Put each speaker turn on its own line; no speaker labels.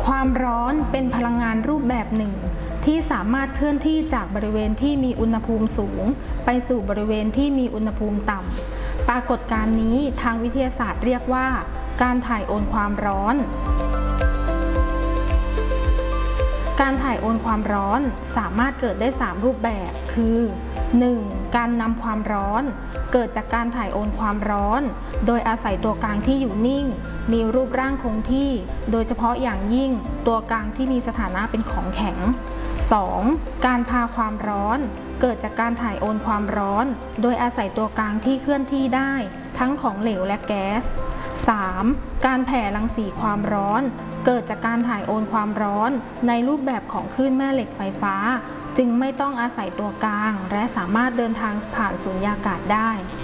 ความร้อนเป็นพลังงานรูปแบบหนึ่งที่สามารถเคลื่อนที่จากบริเวณที่มีอุณหภูมิสูงไปสู่บริเวณที่มีอุณหภูมิต่ำปรากฏการณ์นี้ทางวิทยาศาสตร์เรียกว่าการถ่ายโอนความร้อนการถ่ายโอนความร้อนสามารถเกิดได้3รูปแบบคือ 1. การนำความร้อนเกิดจากการถ่ายโอนความร้อนโดยอาศัยตัวกลางที่อยู่นิ่งมีรูปร่างคงที่โดยเฉพาะอย่างยิ่งตัวกลางที่มีสถานะเป็นของแข็ง 2. การพาความร้อนเกิดจากการถ่ายโอนความร้อนโดยอาศัยตัวกลางที่เคลื่อนที่ได้ทั้งของเหลวและแก๊ส 3. การแผ่รังสีความร้อนเกิดจากการถ่ายโอนความร้อนในรูปแบบของคลื่นแม่เหล็กไฟฟ้าจึงไม่ต้องอาศัยตัวกลางและสามารถเดินทางผ่านสุญญากาศได้